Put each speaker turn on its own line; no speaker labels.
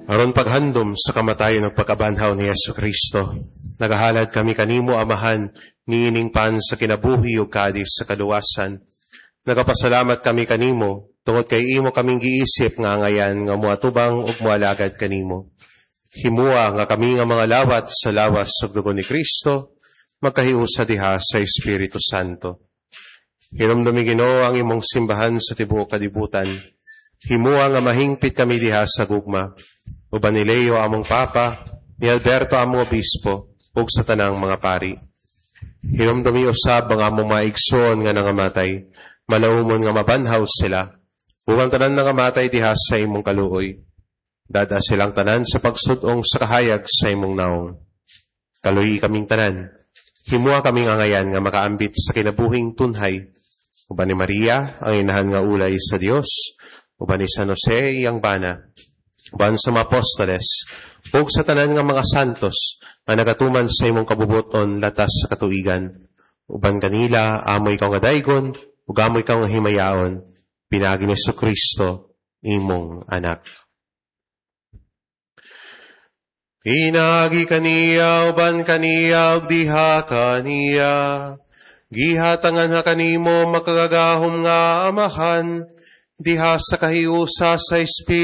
Aron paghandom sa kamatayon ng pagkabanhaw ni Yesu Kristo, nagahalad kami kanimo, Amahan, niining pan sa kinabuhi ug kadis sa kaluwasan. Nagapasalamat kami kanimo, tungod kay imo kaming giisip nga angayan nga muatubang ug mualagad kanimo. Himua nga kami nga mga lawat sa lawas ug dugo ni Kristo, magkahiusa diha sa Espiritu Santo. Hinumdumi Ginoo ang imong simbahan sa tibuok kadibutan. Himua nga mahingpit kami diha sa gugma. Uban ni Leo among Papa, ni Alberto among Obispo, ug sa tanang mga pari. Hinumdumi usab ang among maigsoon nga nangamatay, malaumon nga mabanhaw sila, ug ang tanan nangamatay diha sa imong kaluoy. Dada silang tanan sa pagsudong sa kahayag sa imong naong. Kaluy kaming tanan, himua kaming angayan nga makaambit sa kinabuhing tunhay. Uban ni Maria, ang inahan nga ulay sa Dios, uban ni San Jose, iyang bana, uban sa mga apostoles, ug sa tanan nga mga santos, nga nagatuman sa imong kabubuton latas sa katuigan. Uban kanila, amoy ka nga daygon, ug amoy ka nga himayaon, pinagi ni Jesucristo, imong anak. Pinagi kaniya, uban kaniya, ug diha kaniya, gihatangan ha kanimo makagagahom nga Amahan, diha sa kahiusa sa Espiritu